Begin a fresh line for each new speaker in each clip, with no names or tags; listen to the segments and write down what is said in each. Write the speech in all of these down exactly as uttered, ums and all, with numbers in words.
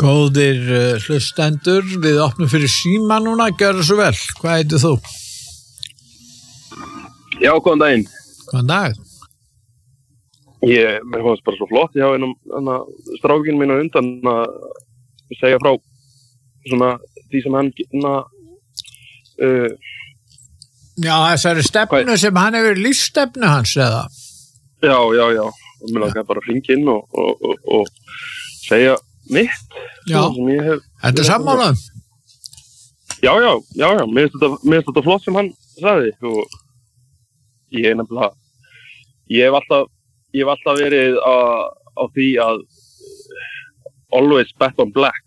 Góðir uh, hlustendur, við opnum fyrir síma núna, gjörðu svo vel. Hvað heitir þú?
Já, góðan daginn.
Góðan dag.
Ég, mér fannst bara svo flott, ég hafa einum strákinn mín á undan að segja frá svona því sem hann na, uh,
Já, þessari stefnu
Hvað?
sem hann hefur lífsstefnu hans eða?
já, já, já, og mér langar bara að hringja inn og, og, og, og segja mitt.
Já,
svona sem ég hef,
þetta er sammálaðum.
já, já, já, já, mér finnst þetta, mér finnst þetta flott sem hann sagði og ég er nefnilega, ég hef alltaf, ég hef alltaf verið á, á því að always bet on black.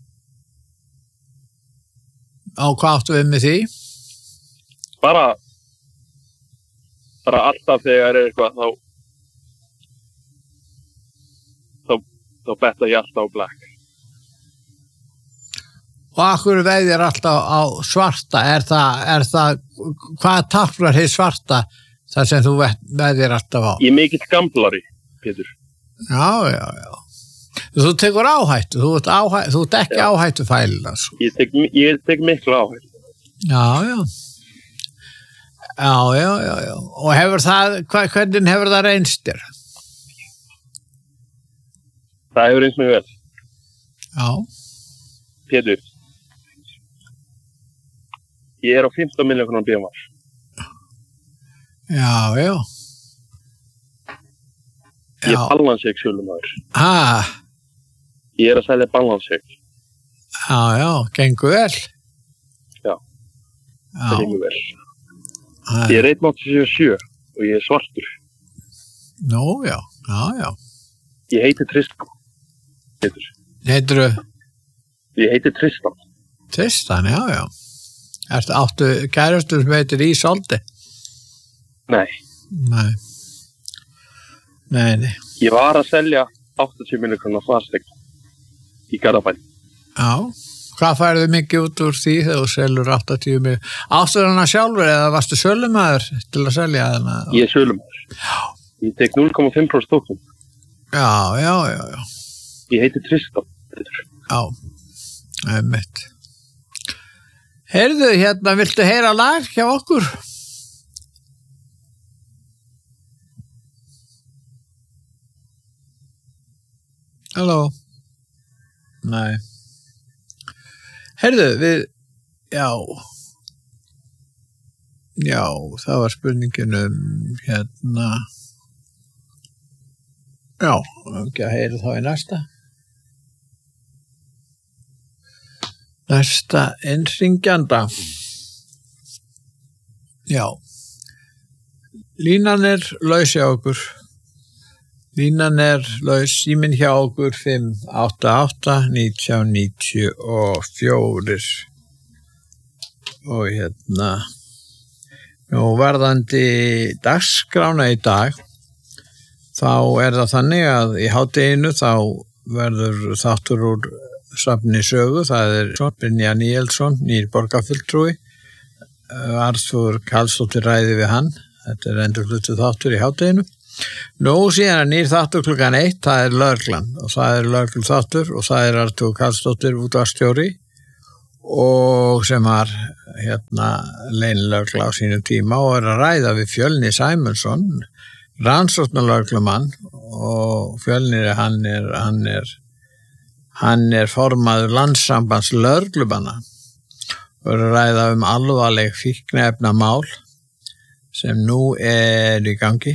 Á hvað áttu við með því?
Bara, bara alltaf þegar er eitthvað þá, þá, þá betta ég alltaf á black.
Og akkur veðir alltaf á svarta, er það, er það, hvað táknar þið svarta þar sem þú veðir alltaf á?
Ég er mikill gamblari, Pétur.
Já, já, já. Þú tekur áhættu, þú ert, áhættu, þú ert ekki
Já.
áhættu fælina.
Ég tek, ég tek miklu áhættu.
Já, já. Já, já, já, já. Og hefur það, hva, hvernig hefur það reynst þér?
Það hefur eins mjög vel.
Já,
Pétur, ég er á fimmtán milljón B M W.
já, já.
Ég
Já,
er balansshake sölumæður.
ha,
Ég er að selja balansshake.
já, já, gengur vel.
Já.
Já,
Það gengur vel.
ha,
Ég er einn komma áttatíu og sjö og ég er svartur.
nú, já, já, já.
Ég heiti Tristan. Pétur.
Heitirðu
Ég heiti Tristan.
Tristan, já, já. Ertu áttu kærustur sem heitir Ísoldi?
Nei,
Nei. Nei, nei.
ég var að selja áttatíu milljón fasteign í Garðabæn.
Já. Hvað færðu mikið út úr því þegar þú selur áttatíu milljón? Áttu hana sjálfur eða varstu sölumæður til að selja hana?
Ég er sölumæður. Ég tek núll komma fimm prósent tóknum.
Já, já, já, já.
Ég heiti Tristan. Pétur.
Já, það er mitt. Heyrðu, hérna, viltu heyra lag hjá okkur? Halló? Nei. Heyrðu, við, já, já, það var spurningin um, hérna, já, ekki að heyra þá í næsta. Næsta innringjanda. Já. Línan er laus hjá okkur. Línan er laus, síminn hjá okkur fimm átta átta nítján níutíu og fjögur. Og hérna, nú varðandi dagskrána í dag, þá er það þannig að í hádeginu þá verður þáttur úr safni sögu, það er Brynjar Níelsson, nýr borgarfulltrúi, Arþúr Karlsdóttir ræði við hann, þetta er endurfluttu þáttur í hádeginu. Nú síðan er nýr þáttur klukkan eitt, það er lögreglan og það er lögreglu þáttur og það er Arþúr Karlsdóttir útvarpsstjóri og sem var hérna leynileggla á sínum tíma og er að ræða við Fjölni Sæmundsson, rannsóknarlögreglumann og Fjölnir hann er, hann er Hann er formaður Landssambands lögreglumanna og er að ræða um alvarleg fíkniefnamál sem nú er í gangi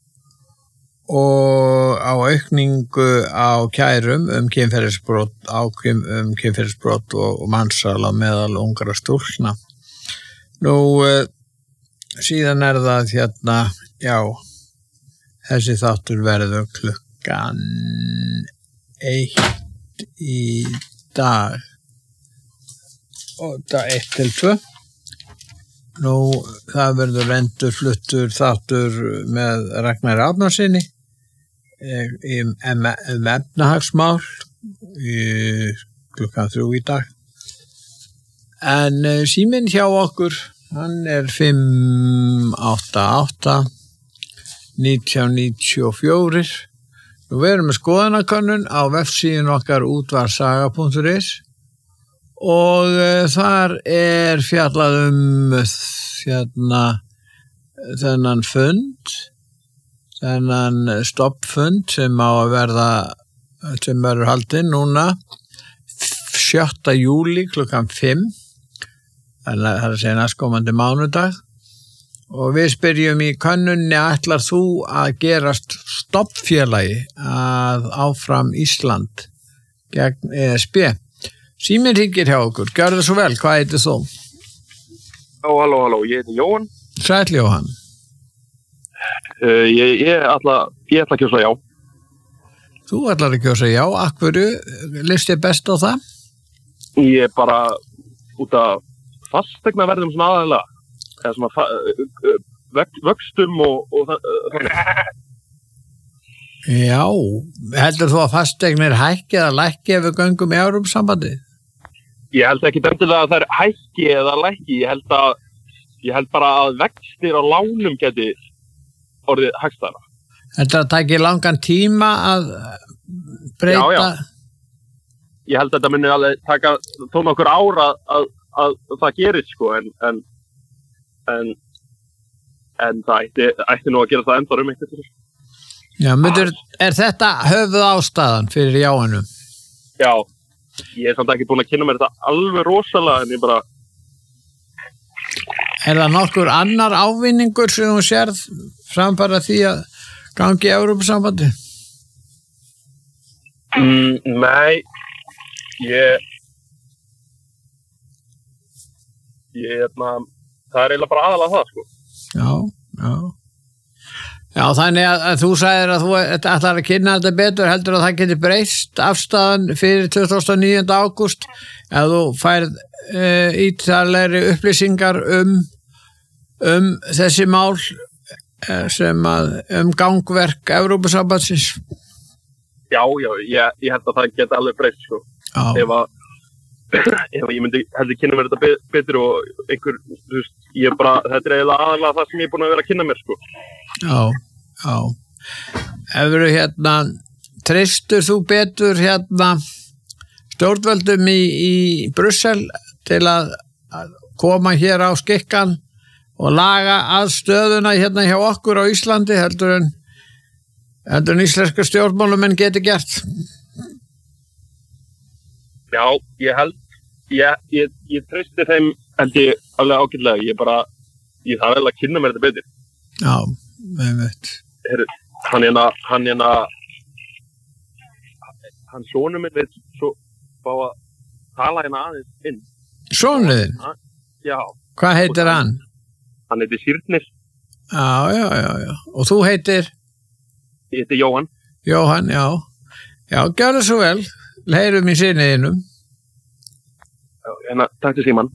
og á aukningu á kærum um kynferðisbrot, ákvim um kynferðisbrot og, og mansal á meðal ungra stúlkna. Nú síðan er það hérna, já, þessi þáttur verður klukkan eitt í dag og það eitt til tvö. Nú það verður endur fluttur þáttur með Ragnar Árnasyni um efnahagsmál í klukkan þrjú í dag. En síminn hjá okkur, hann er fimm átta átta nítján níutíu og fjögur. Við erum með skoðanakönnun á vefsíðun okkar útvarsaga punktur is og uh, þar er fjallað um hérna þennan fund, þennan stoppfund sem á að verða, sem verður haldinn núna sjötta júlí klukkan fimm, þannig að það er að segja næstkomandi mánudag. Og við spyrjum í könnunni, ætlar þú að gerast stoppfélagi að áfram Ísland gegn E S B? Síminn hringir hjá okkur, gjörðu svo vel, hvað heitir þú?
Já, halló, halló, ég heiti Jóhann.
Sæll Jóhann.
Uh, ég, ég ætla, ég ætla að kjósa já.
Þú ætlar að kjósa já, akkurru, list ég best á það?
Ég er bara út af fastegna verðum svona aðalega. Eða svona vök, vöxtum og, og þannig.
Já, heldur þú að fasteignir hækki eða lækki ef við göngum í Evrópusambandi?
Ég held ekki endilega að það er hækki eða lækki, ég held að ég held bara að vextir á lánum geti orðið hagstæðara.
Heldur það taki langan tíma að breyta?
Já, já. Ég held að þetta muni alveg taka þó nokkur ára að, að, að, að það gerist sko, en en En, en það ætti, ætti nú að gera það enda um eitthvað.
Já, myndur, er þetta höfuð ástæðan fyrir jáinum?
Já, ég er samt ekki búin að kynna mér þetta alveg rosalega, en ég bara...
Er það nokkur annar ávinningur sem þú sérð framfara því að gangi í Evrópusambandi?
Mm, nei, ég... Ég, hérna... Það er eiginlega bara aðalega það, sko.
Já, já. Já, þannig að, að þú sagðir að þú ætlar að kynna þetta betur, heldur að það geti breyst afstæðan fyrir tuttugasta og níunda ágúst ef þú færð uh, ítarlegri upplýsingar um, um þessi mál uh, sem að um gangverk Evrópusambandsins.
Já, já, ég, ég held að það geti alveg breyst, sko.
Já.
Ef að ef ég myndi heldur kynna mér þetta betur og einhver, þú veist, ég bara, þetta er eiginlega aðalega það sem ég er búin að vera að kynna mér, sko.
Já, já. Hefur hérna, treystur þú betur hérna stjórnvöldum í, í Brussel til að, að koma hér á skikkan og laga aðstöðuna hérna hjá okkur á Íslandi heldur en, heldur en íslenska stjórnmálumenn geti gert?
Já, ég held, ég, ég, ég treysti þeim held ég alveg ágætlega, ég bara, ég þarf vel að kynna mér þetta betur.
Já, við veit.
Heru, hann hérna, hann hérna, hann sonur minn veit svo fá að tala hérna aðeins inn.
Sonuðinn?
Já.
Hvað heitir hann?
Hann heitir Sýrnir.
Já, já, já, já. Og þú heitir?
Ég heitir Jóhann.
Jóhann, já. Já, gjörðu svo vel. Leirum í sinniðinum.
Já, hérna, takk til síman.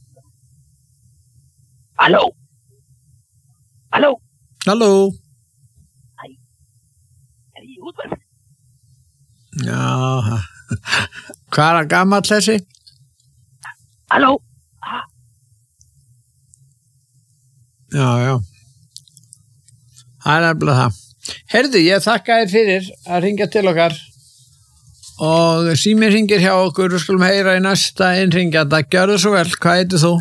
Halló? Halló?
Halló?
Hæ, er ég útverð?
Já, hvað er gamall þessi?
Halló?
Já, já. Það er nefnilega það. Heyrðu, ég þakka þér fyrir að hringja til okkar. Og síminn hringir hjá okkur og skulum heyra í næsta innringjanda. Gjörðu svo vel, hvað heitir þú?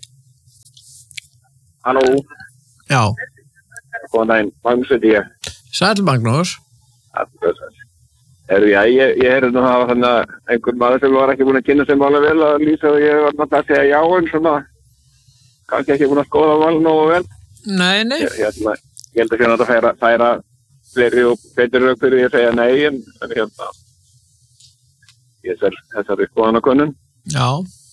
Halló?
Já.
Góðan daginn, Magnús heiti ég.
Sæll Magnús.
Erðu, já, ég, ég heyrði nú hafa þannig að einhver maður sem var ekki búin að kynna sem alveg vel að lýsa og ég var náttúrulega að segja já en svona kannski ekki búin að skoða val nógu vel.
Nei, nei.
Ég, ég, ég held að hérna að færa, færa fleiri og betur rauk fyrir ég að segja nei en, en hérna ég er þessari skoðanakönnun.
Já.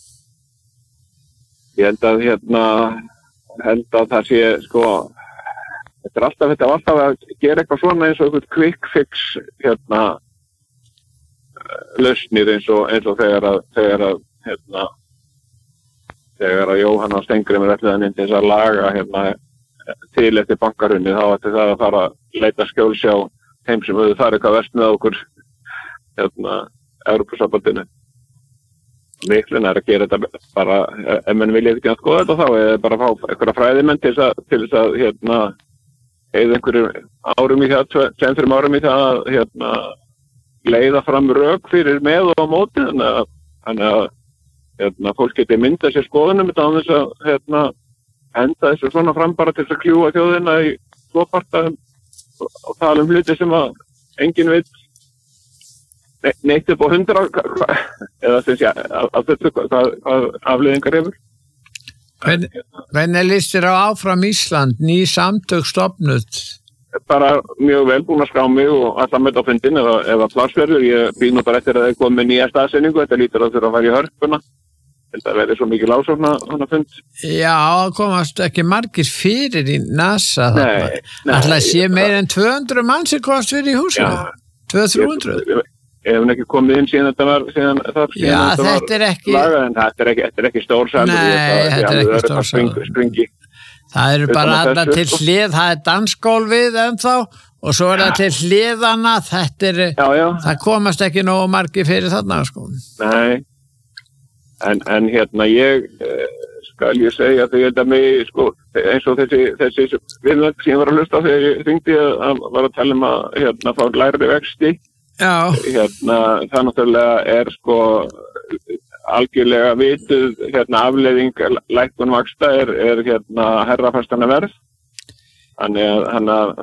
Ég held að hérna, held að það sé sko, þetta er alltaf, þetta er alltaf að gera eitthvað svona eins og eitthvað quick fix hérna lausnir eins og, eins og þegar að, þegar að hérna, þegar að Jóhann og Steingrímur ætluðu inn til þess að laga hérna til eftir bankarunni þá ætti það að fara að leita skjóls hjá þeim sem höfðu farið eitthvað verst með okkur hérna Evrópusambandinu. Miklun er að gera þetta bara, ef menn vilja ekki að skoða þetta þá, eða bara fá einhverja fræðimenn til þess að, til þess að hérna, eða einhverjum árum í það, tveim fyrir árum í það að hérna, leiða fram rök fyrir með og á móti, þannig að, þannig að hérna, fólk geti myndað sér skoðunum þetta á þess að hérna, henda þessu svona fram bara til þess að kljúa þjóðina í tvoparta og tala um hluti sem að enginn veit ne neitt upp á hundra eða þess að af þessu hvað, hvað afleiðingar hefur.
Hvern, hvernig líst þér á áfram Ísland, ný samtök stofnuð?
Bara mjög vel búin að skrá mig og alltaf með á fundin eða, eða plássverður. Ég býð nú bara eftir að það er komið nýja staðsendingu, þetta lítur að þurfa að fara í Hörpuna. Þetta verður svo mikið lásókna hana fund.
Já, komast ekki margir fyrir í NASA.
Nei, nei.
Alltaf sé meir en tvö hundruð mann sem komast fyrir í húsinu. tvö til þrjú hundruð.
Ég hef ekki komið inn síðan þetta var síðan það síðan
Já,
þetta
þetta
var
er ekki
lagað, en þetta er ekki, þetta er ekki stór salur.
Nei, þetta er ekki stór salur.
Springi.
Það eru bara alltaf til hlið, það er dansgólfið ennþá og svo er það til hliðana, þetta er,
já, já.
Það komast ekki nógu margir fyrir þarna, sko.
Nei, en, en hérna ég, skal ég segja þegar þetta mig, sko, eins og þessi, þessi viðmönd sem ég var að hlusta á þegar ég hringdi að var að tala um að hérna fá lægri vexti.
Já.
Hérna, það náttúrulega er sko algjörlega vituð hérna afleiðing lækkun vaxta er, er hérna herrafastana verð. Þannig að hann að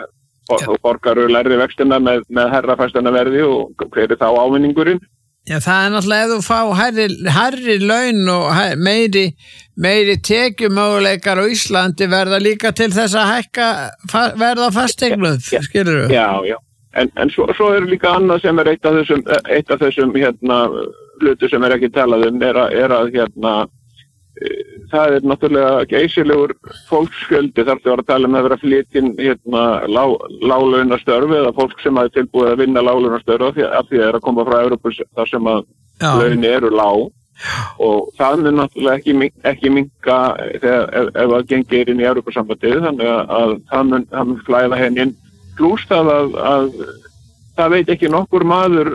þú borgaru lægri vextina með, með herrafastana verði og hver er þá ávinningurinn?
Já, það er náttúrulega ef þú fá herri, herri laun og herri, meiri, meiri tekjumöguleikar á Íslandi verða líka til þess að hækka verða fasteignuð, skilurðu?
Já, já. En, en svo, svo er líka annað sem er eitt af þessum, eitt af þessum hérna, hlutu sem er ekki talað um, er að, er að hérna, e, það er náttúrulega geysilegur fólksfjöldi, þar þú var að tala um að vera flytinn hérna, lá, láglaunastörf eða fólk sem hafi tilbúið að vinna láglaunastörf af því, af því að það er að koma frá Evrópu þar sem að laun eru lág og það mun náttúrulega ekki, ekki minnka þegar ef, ef það gengir inn í Evrópusambandið, þannig að, að það mun, það mun flæða henni inn. Plús það að, að það veit ekki nokkur maður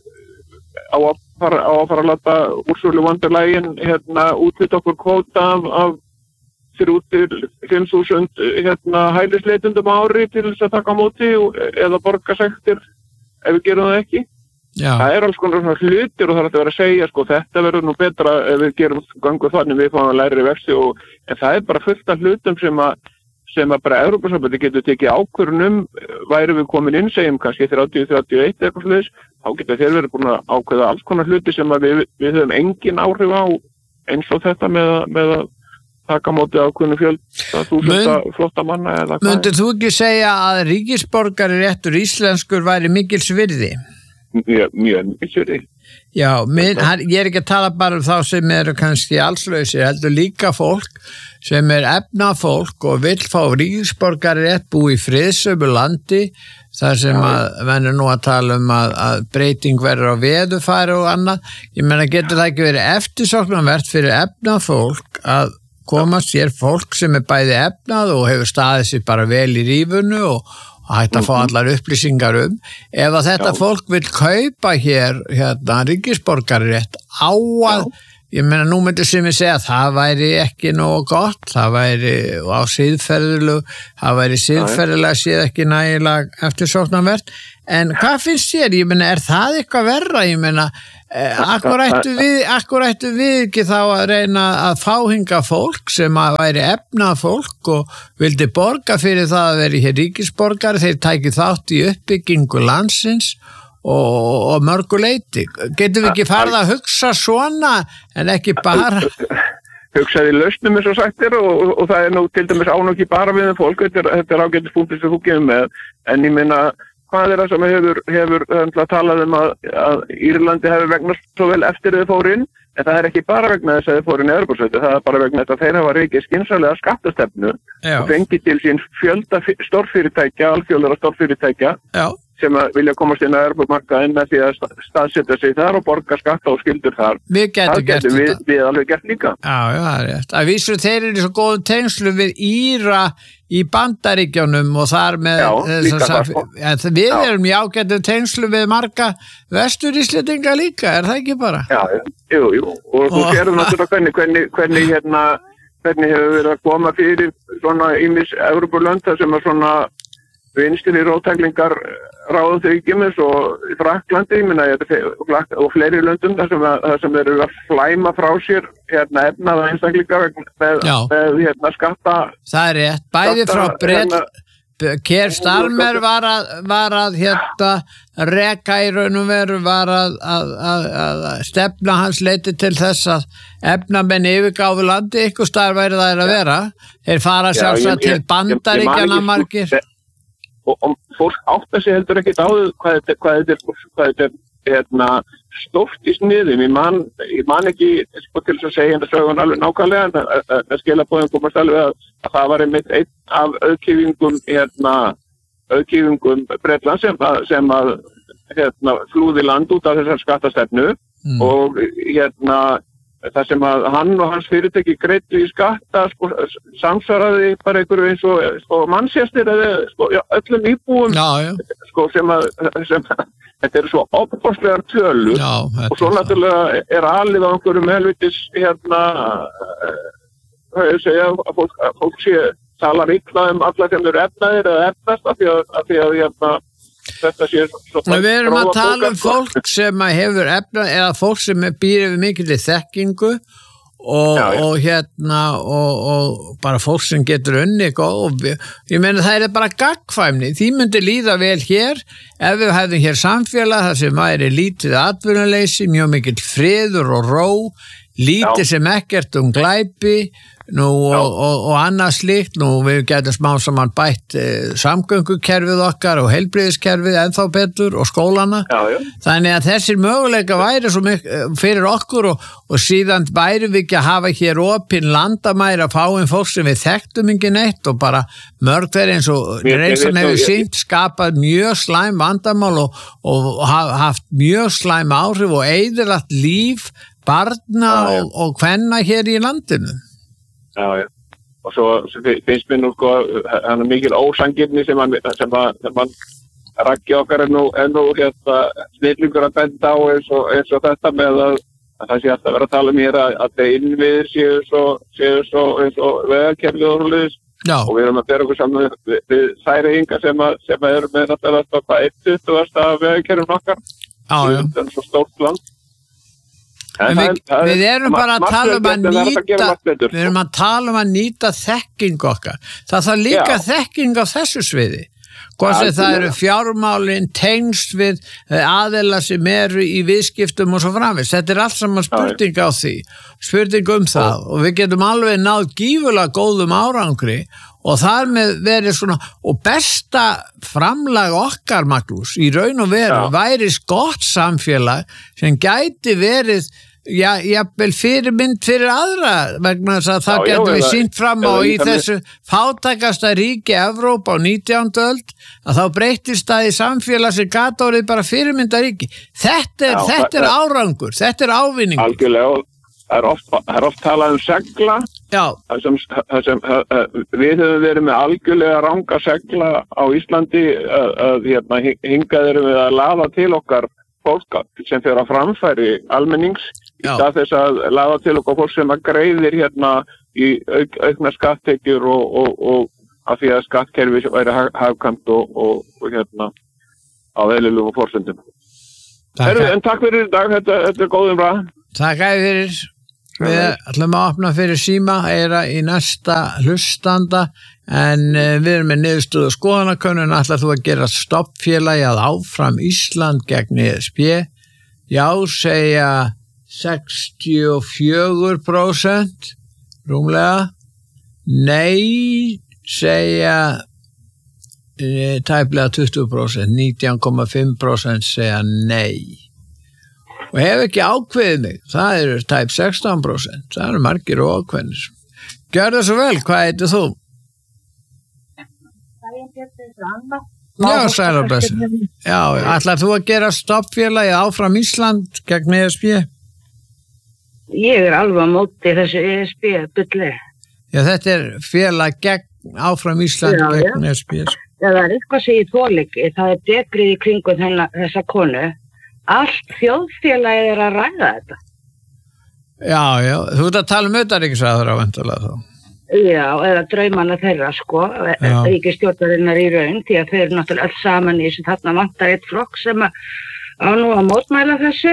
á að fara, á að, fara að láta úrsölu vandarlægin hérna, útlut okkur kvóta af, af þrjú til fimm þúsund hérna, hælisleitundum ári til þess að taka á móti eða borga sektir ef við gerum það ekki. Já. Það er alls konar svona hlutir og það er að vera að segja sko þetta verður nú betra ef við gerum gangu þannig við fáum að læra vexti og en það er bara fullt af hlutum sem að sem að bara Evrópusambandið getur tekið ákvörðun um væri við komin inn, segjum kannski þrjátíu til þrjátíu og eitt eitthvað sluðis, þá getur þeir verið búin að ákveða alls konar hluti sem að við, við höfum engin áhrif á eins og þetta með, með að taka móti ákveðinu fjölda þúsunda flotta manna eða hvað.
Mundir þú ekki segja að ríkisborgari réttur íslenskur væri mikils virði?
Mjög, mjög mikils virði.
Já, minn, ég er ekki að tala bara um þá sem eru kannski allslausir, heldur líka fólk sem er efnafólk og vill fá ríkisborgari rétt búi í friðsömu landi þar sem að venur nú að tala um að, að breyting verður á veðurfari og annað. Ég meina getur það ekki verið eftirsóknarvert fyrir efnafólk að koma sér fólk sem er bæði efnað og hefur staðið sér bara vel í rífunu og að hægt að fá allar upplýsingar um ef að þetta Já. Fólk vil kaupa hér hérna ríkisborgararétt á að, Já. Ég meina nú myndi sem ég segja að það væri ekki nógu gott, það væri á siðferðilegu, það væri siðferðilega séð ekki nægilega eftirsóknarvert, en hvað finnst þér, ég meina er það eitthvað verra, ég meina eh, akkur ættu við, akkur ættu við ekki þá að reyna að fáhinga fólk sem að væri efnað fólk og vildi borga fyrir það að veri hér ríkisborgari, þeir tæki þátt í uppbyggingu landsins og, og mörguleiti. Getum við ekki farið að hugsa svona en ekki bara
hugsaði lausnum eins og sagt er og, og, og það er nú til dæmis án og ekki bara við um fólk, þetta er, þetta er ágætis punktur sem þú gefur með, en ég meina hvað er það sem hefur, hefur talað um að, að Írlandi hefur vegnast svo vel eftir þau fóru inn, en það er ekki bara vegna þess að þau fóru inn í Evrópusambandið, það er bara vegna þess að þeir hafa reikið skynsamlega skattastefnu Já. Og fengið til sín fjölda stórfyrirtækja, alþjóðlega stórfyrirtækja Já. Sem að vilja komast inn á Evrópumarkaðinn með því að staðsetja sig þar og borga skatta og skyldur þar.
Við getum gert þetta.
Við, við alveg gert líka.
Já, já, það er rétt. Að vísu þeir eru svo góðum tengslu við Íra í Bandaríkjunum og þar með já, líka það, ja, við já. Erum í ágætum tengslu við marga vesturíslendinga líka, er það ekki bara?
Já, jú, jú. Og þú gerðum náttúrulega hvernig, hvernig, hvernig hérna
hvernig hefur verið að koma fyrir svona ýmis Evrópulönd þar sem er svona vinstri róttæklingar ráða þau ekki með svo í Frakklandi, ég meina, og fleiri löndum þar sem, þar sem eru að flæma frá sér hérna efnaða einstaklingar með, með hérna skatta.
Það er rétt, bæði frá breytt. Keir Starmer var að, var að hérna reka í raun og veru var að, að, að, að stefna hans leiti til þess að efnamenn yfirgáfu landi, ykkur starf væri það er að vera. Þeir fara sjálfsagt til Bandaríkjanna margir.
Og, og fólk átta sig heldur ekkert á hvað þetta hvað þetta er, hvað þetta er hérna, stórt í sniðum. Ég man, ég man ekki sko, til þess að segja þetta sögun alveg nákvæmlega en að skilabóðum komast alveg að, að það var einmitt einn af auðkýfingum hérna, auðkýfingum Bretlands sem að, sem að hérna, flúði land út af þessar skattastefnu mm. og hérna það sem að hann og hans fyrirtæki greiddu í skatta sko, samsvaraði bara einhverju eins og sko, Manchester eða sko, já, öllum íbúum
já, já.
Sko, sem að, sem að þetta eru svo opbóðslegar tölur já, og svo náttúrulega er alið á einhverjum helvitis hérna hvað ég segja að fólk, að fólk sé talar illa um alla sem eru efnaðir eða efnast af því að, að, því að hérna þetta sé svo
Við erum að tala um fólk sem hefur efna eða fólk sem býr yfir mikil þekkingu og, já, já. og hérna og, og bara fólk sem getur unni og ég meina það er bara gagnkvæmni, því myndi líða vel hér ef við hefðum hér samfélag þar sem væri lítið atvinnuleysi, mjög mikil friður og ró, lítið já. Sem ekkert um glæpi nú og, og, og annað slíkt, nú við getum smá saman bætt eh, samgöngukerfið okkar og heilbrigðiskerfið ennþá betur og skólana
já, já.
Þannig að þessir möguleika væri svo mikið fyrir okkur og, og síðan væri við ekki að hafa hér opin landamæri að fá einn fólk sem við þekktum ekki neitt og bara mörg verið eins og reynslan hefur sýnt skapað mjög slæm vandamál og, og haft mjög slæm áhrif og eyðilagt líf barna já, já. Og, og kvenna hér í landinu
Já, já. Og svo finnst mér nú sko, hann er mikil ósangirni sem hann, sem hann, sem hann Raggi okkar er nú, er nú hérna snillingur að benda á eins og, eins og þetta með að, að það sé alltaf verið að tala um hér að, að það innviðir séu svo, séu svo eins og vegakerfið og hlutis og við erum að bera okkur saman við, við Færeyinga sem að, sem að eru með náttúrulega hvað eitt tuttugasta vegakerfið okkar.
Já, já.
Það er svo stórt land.
En við, það, við erum bara að tala um að nýta við erum að tala um að nýta þekking okkar það þarf líka já. Þekking á þessu sviði hvað sem það eru fjármálin tengst við aðila sem eru í viðskiptum og svo framvegis þetta er allt saman spurning á því spurning um það og við getum alveg náð gífulega góðum árangri og þar með verið svona og besta framlag okkar Magnús í raun og veru já. Væri gott samfélag sem gæti verið Já, jafnvel fyrirmynd fyrir aðra vegna þess að það getur við sýnt fram á í þessu fátækasta ríki Evrópa á nítjándu öld að þá breytist það í samfélag sem gat orðið bara fyrirmyndaríki. Þetta er, Já, þetta er árangur, þetta er ávinningur.
Algjörlega, það er oft, það er oft talað um segla. Já. Það sem, það sem, við höfum verið með algjörlega ranga segla á Íslandi að, að hérna, hingað erum við að laða til okkar fólk sem fyrir að framfæri almennings í stað þess að laða til okkar fólk sem að greiðir hérna í auk, aukna skattekjur og, og, og af því að skattkerfi væri hagkvæmt og, og, og hérna á eðlilegum forsendum. En takk fyrir í dag, þetta, þetta er góðum ræð.
Takk fyrir. Við ætlum að opna fyrir síma eira í næsta hlustanda en við erum með niðurstöðu skoðanakönnun ætlar þú að gera stoppfélagi að áfram Ísland gegn E S B já segja sextíu og fjögur prósent rúmlega nei segja e, tæplega tuttugu prósent nítján komma fimm prósent segja nei og hef ekki ákveðið mig það eru tæp sextán prósent það eru margir og ákveðnir gjör það svo vel, hvað heitir þú? Já, sæl og blessi. Já, ætlar þú að gera stoppfélagi áfram Ísland gegn E S B?
Ég er alveg á móti þessu E S B bulli.
Já, þetta er félag gegn áfram Ísland já, gegn já. E S B.
Já, það er eitthvað sem ég þoli ekki. Það er degrið í kringum þennan, þessa konu. Allt þjóðfélagið er að ræða þetta.
Já, já. Þú ert að tala um utanríkisráðherra á vendulega þá.
Já, eða draumana þeirra, sko, ríkisstjórnarinnar í raun, því að þau eru náttúrulega öll saman í þessu, þarna vantar eitt flokk sem að á nú að mótmæla þessu.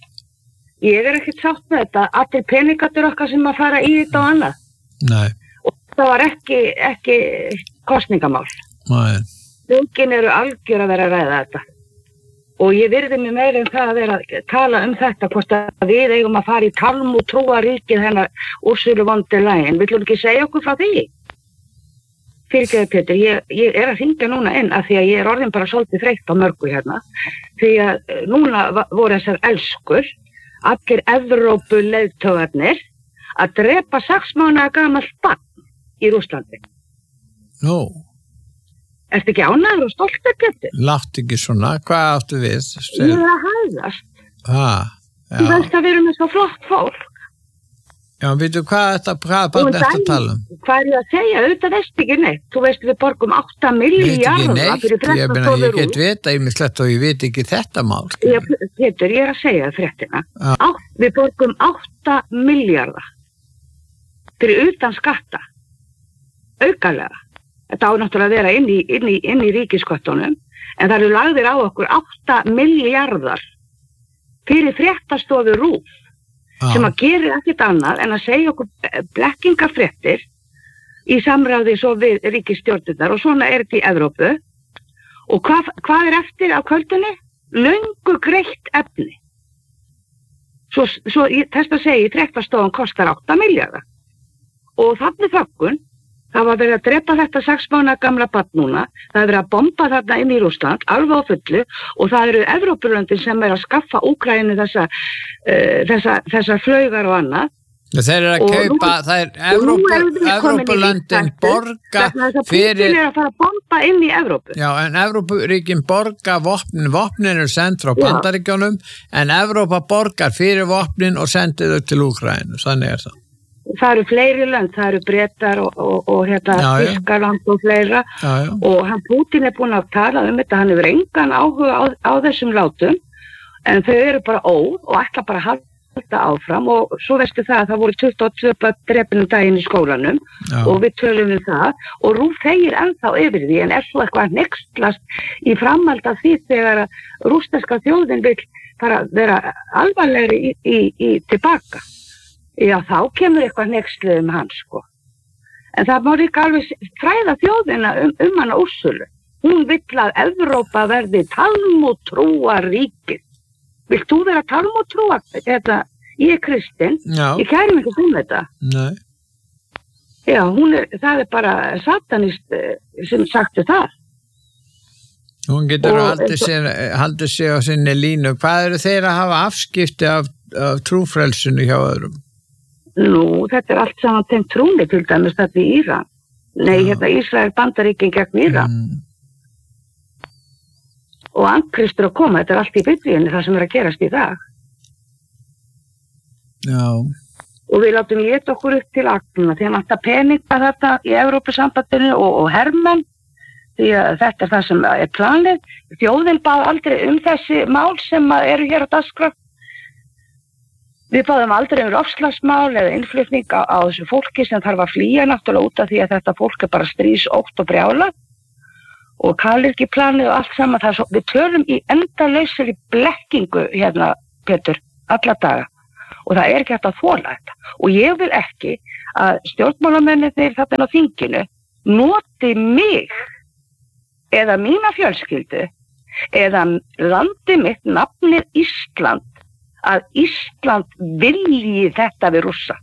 Ég er ekkert sátt með þetta, allir peningatur okkar sem að fara í þetta og annað.
Nei.
Og það var ekki, ekki kosningamál.
Nei.
Þjóðin eru algjör að vera að ræða þetta. Og ég virði mig meira en það að vera að tala um þetta, hvort að við eigum að fara í Talmúð trúaríkið hennar Ursulu von der Leyen. Vill hún ekki segja okkur frá því? Fyrirgeðu Pétur, ég, ég er að hringja núna inn af því að ég er orðin bara svolítið þreytt á mörgu hérna. Því að núna voru þessar elskur, allir Evrópu leiðtogarnir, að drepa sex mánaða gamalt barn í Rússlandi.
Nú.
Ertu ekki ánægður og stoltur, Pétur?
Látt ekki svona, hvað áttu við?
Ég er að hæðast.
Ah, já.
Þú veist að við erum með svo flott fólk.
Já, veitu hvað þetta, hvað er bara þetta að tala um?
Hvað er ég að segja? Auðvitað veist ekki neitt. Þú veist við borgum átta milljarða fyrir
fréttastofur. Ég meina, ég get
út.
vita ýmislegt og ég veit ekki þetta mál.
Ég, Pétur, ég er að segja fréttina.
Já.
Á, við borgum átta milljarða fyrir utan skatta. Aukalega. Þetta á náttúrulega að vera inn í, inn í, inn í ríkisköttunum, en það eru lagðir á okkur átta milljarðar fyrir fréttastofu RÚV, ah. sem að gera ekkert annað en að segja okkur blekkingafréttir í samráði svo við ríkisstjórnirnar og svona er þetta í Evrópu. Og hvað, hvað er eftir á kvöldunni? Löngu greitt efni. Svo, svo þess að segja, fréttastofan kostar átta milljarða. Og þannig þökkun, það var verið að drepa þetta sex mánaða gamla barn núna, það er verið að bomba þarna inn í Rússland, alveg á fullu, og það eru Evrópulöndin sem er að skaffa Úkraínu þessa, uh, þessa, þessa flaugar og annað.
Þeir eru að kaupa, nú, það er Evrópu, Evrópulöndin borga fyrir...
Það er að fara að bomba inn í Evrópu.
Já, en Evrópuríkin borga vopnin, vopnin eru send frá Bandaríkjunum, en Evrópa borgar fyrir vopnin og sendir þau til Úkraínu, þannig er það.
Það eru fleiri lönd, það eru Bretar og, og, og hérna Þýskaland og fleira
já, já.
Og hann Putin er búin að tala um þetta, hann hefur engan áhuga á, á þessum látum en þau eru bara óð og ætla bara að halda áfram og svo veistu það að það voru tuttugu og tvö börn drepin um daginn í skólanum já. Og við tölum um það og RÚV þegir ennþá yfir því en er svo eitthvað hneykslast í framhald af því þegar að rússneska þjóðin vil bara vera alvarlegri í, í, í tilbaka. Já, þá kemur eitthvað hneyksli um hann, sko. En það má líka alveg fræða þjóðina um, um hana Úrsulu. Hún vill að Evrópa verði Talmúð trúaríkið. Vilt þú vera Talmúð trúa? Þetta, ég er kristinn. Ég kæri mig ekki um þetta.
Nei.
Já, hún er, það er bara satanist sem sagtu það.
Hún getur og, haldið sér, haldið sér á sinni línu. Hvað eru þeir að hafa afskipti af, af trúfrelsinu hjá öðrum?
Nú, þetta er allt saman þeim trúni til dæmis þetta í Íran. Nei, ja. Hérna Ísrael Bandaríkin gegn Íran. Mm. Og Antkristur að koma, þetta er allt í Biblíunni það sem er að gerast í dag.
Já.
Og við látum leta okkur upp til agnuna því að vantar peninga þetta í Evrópusambandinu og, og hermenn því að þetta er það sem er planið. Þjóðin bað aldrei um þessi mál sem eru hér á dagskrá. Við báðum aldrei um loftslagsmál eða innflutning á, á þessu fólki sem þarf að flýja náttúrulega út af því að þetta fólk er bara stríðsótt og brjála og kalirkiplanið og allt saman. Það er svo, við tölum í endalausri blekkingu hérna, Pétur, alla daga og það er ekki hægt að þola þetta. Og ég vil ekki að stjórnmálamennir þarna á þinginu noti mig eða mína fjölskyldu eða landi mitt nafnið Ísland að Ísland vilji þetta við Rússa.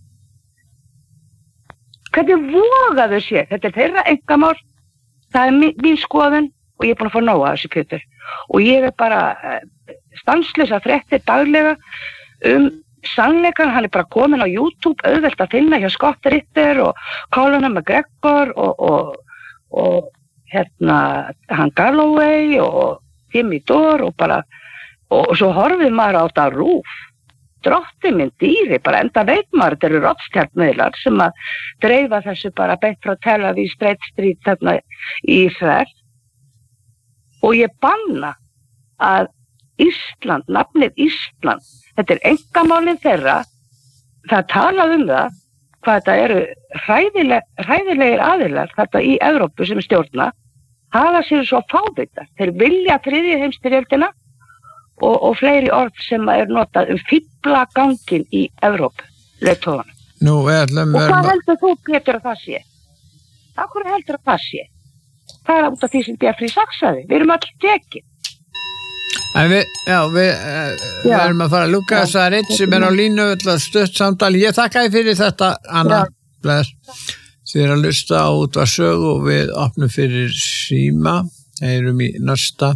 Hvernig voga þau sér? Þetta er þeirra einkamál, það er mín, mín skoðun og ég er búin að fá nóg að þessu Pétur. Og ég er bara stanslösa fréttir daglega um sannleikan, hann er bara komin á YouTube, auðvelt að finna hjá Scott Ritter og Colin McGregor og, og, og hérna hann Galloway og Jimmy Dore og bara og svo horfið maður á þetta RÚV. Drottinn minn dýri, bara enda veit maður, þetta eru rottstjarnmiðlar sem að dreifa þessu bara beint frá Tel Aviv Straight Street þarna í Ísrael. Og ég banna að Ísland, nafnið Ísland, þetta er einkamálið þeirra, það talað um það hvað þetta eru hræðileg, hræðilegir aðilar þetta í Evrópu sem stjórna hafa sér svo fábittar. Þeir vilja þriðju heimsstyrjöldina og, og fleiri orð sem er notað um fíbla gangin í Evrópu, leiðtoganum.
Nú, ætlum,
og hvað heldur þú, Pétur, að það sé? Hvað heldur að það sé? Það er út af því sem Jeffrey Sachs sagði. Við erum allir tekin.
En við, já, við, uh, við erum að fara að lúka þess að reitt sem er á línu alltaf stutt samtali. Ég þakka þér fyrir þetta, Anna. Þið er að lusta á útvarpssögu og við opnum fyrir síma. Erum í næsta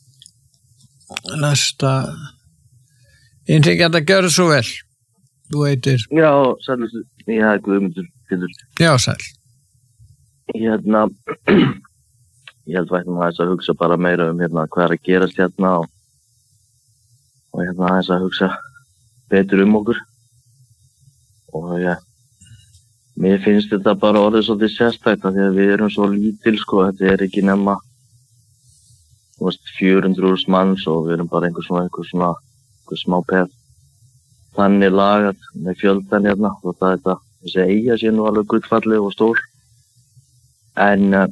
næsta innringjandi að gjöra svo vel. Þú heitir?
Já, sælust, ég hef Guðmundur Pétur.
Já, sæl.
Hérna, ég held vægt að þess að hugsa bara meira um hérna hvað er að gerast hérna og og hérna aðeins að hugsa betur um okkur og ja, mér finnst þetta bara orðið svolítið sérstætt af því að við erum svo lítil sko, þetta er ekki nema þú veist, fjögur hundruð þúsund manns og við erum bara einhver svona, einhver svona, einhver smá peð þannig lagat með fjöldan hérna og það er þetta, þessi eiga sé nú alveg gullfalleg og stór en uh,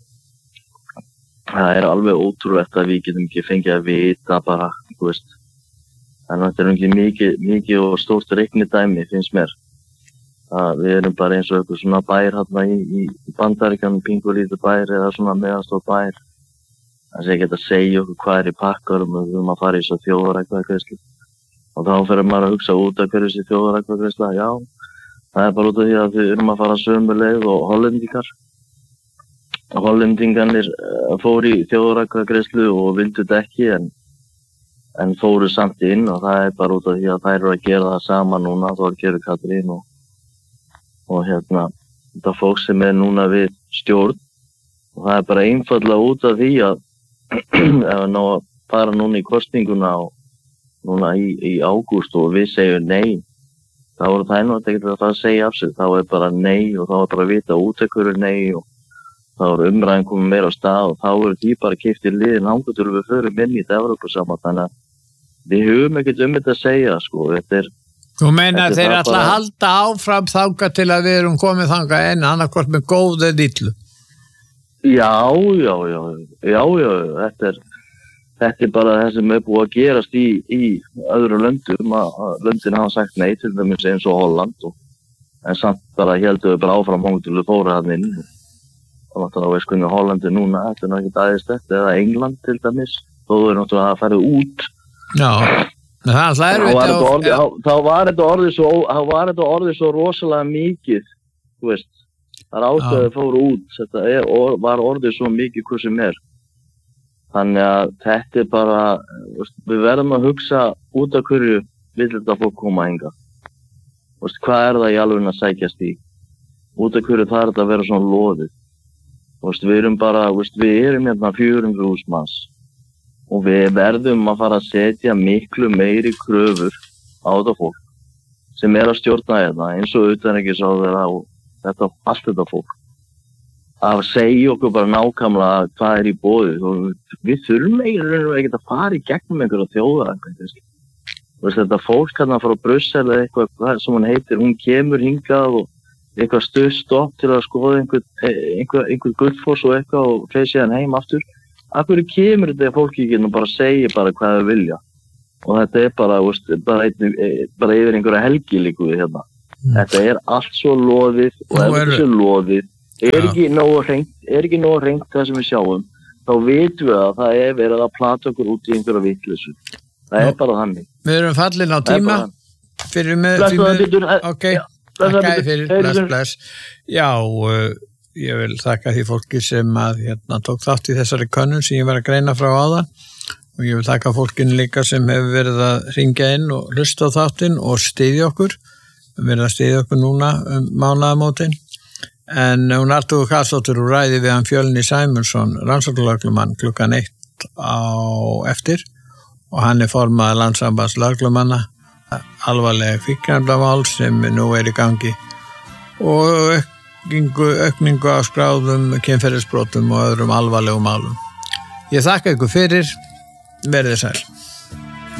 það er alveg ótrúlegt að við getum ekki fengið að vita bara, þú veist þannig að þetta er ekki mikið, mikið og stórt reiknidæmi, finnst mér. Að við erum bara eins og eitthvað svona bær hérna í, í, í Bandaríkjanum, pingulítið bær eða svona meðanstór bær. Þannig að ég get að segja okkur hvað er í pakkarum og við erum að fara í svo þjóðarækvagreiðslu. Og þá fyrir maður að hugsa út af hverju þessi þjóðarækvagreiðsla. Já, það er bara út af því að við erum að fara sömu leið og hollendingar. Hollendingarnir fóru í þjóðarækvagreiðslu og vildu þetta ekki en en fóru samt inn og það er bara út af því að þær eru að gera það sama núna, Þorgerður Katrín og, og hérna, þetta fólk sem er núna við stjórn og það er bara einfaldlega út af því að ef við ná að fara núna í kosninguna og núna í, í ágúst og við segjum nei, þá er það einhvern veginn að það segja af sig, þá er bara nei og þá er bara að vita út ekkur er nei og þá er umræðin komið meira á stað og þá eru því bara keypt í liðin ángutur við förum inn í þetta Evrópusambann, þannig að við höfum ekkert um þetta að segja, sko, þetta er...
Þú meina að þeir alltaf
bara...
halda áfram þangað til að við erum komið þangað en annarkvort með góð eða illu?
Já, já, já, já, já, þetta er, þetta er bara það sem er búið að gerast í, í öðru löndum, að löndin hafa sagt nei, til dæmis eins og Holland, og, en samt bara heldur við bara áfram hóngu til við fóra hann inn, og náttúrulega veist hvernig Hollandi núna, þetta er náttúrulega ekki aðeins þetta, eða England til dæmis, þó þau eru náttúrulega að fara út,
Já, það er alltaf
erfitt á... Þá var þetta orðið svo, þá var þetta orðið svo rosalega mikið, þú veist, það er ástæðið fóru út, þetta er, or, var orðið svo mikið hvað sem er. Þannig að þetta er bara, veist, við verðum að hugsa út af hverju vill þetta fólk koma hinga. Veist, hvað er það í alveg að sækjast í? Út af hverju það er þetta að vera svona loðið. Veist, við erum bara, veist, við erum hérna fjögur hundruð þúsund manns. Og við verðum að fara að setja miklu meiri kröfur á þetta fólk sem er að stjórna þetta eins og utanríkisráðherra og þetta, allt þetta fólk. Að segja okkur bara nákvæmlega hvað er í boði og við þurfum eiginlega ekki að fara í gegnum einhverja þjóðarækvagreiðslu. Þetta fólk hérna frá Brussel eða eitthvað sem hún heitir, hún kemur hingað og eitthvað stuðstopp til að skoða einhver, einhver, einhver gullfoss og eitthvað og fleið síðan heim aftur. Af hverju kemur þetta fólki ekki og bara segja bara hvað þau vilja og þetta er bara, veist, bara, ein, bara yfir einhverja helgi líku við hérna. Mm. Þetta er allt svo loðið og ef þetta er loðið er ekki nógu hreint, er ekki nógu hreint það sem við sjáum, þá vitum við að það er verið að plata okkur út í einhverja vitleysu. Það Nú, er bara þannig.
Við erum fallin á tíma fyrir með, fyrir með ok, þakka fyrir, bless, bless. Já, uh, ég vil þakka því fólki sem að hérna tók þátt í þessari könnun sem ég var að greina frá áðan og ég vil þakka fólkinu líka sem hefur verið að hringja inn og hlusta á þáttinn og styðja okkur, verið að styðja okkur núna um mánaðamótin en hún Artúr Karlsdóttir úr ræði við hann Fjölni Sæmundsson, rannsóknarlögreglumann klukkan eitt á eftir og hann er formaður Landssambands lögreglumanna, alvarlega fíkniefnamál sem nú er í gangi og aukningu á skráðum kynferðisbrotum og öðrum alvarlegum málum. Ég þakka ykkur fyrir, verið sæl.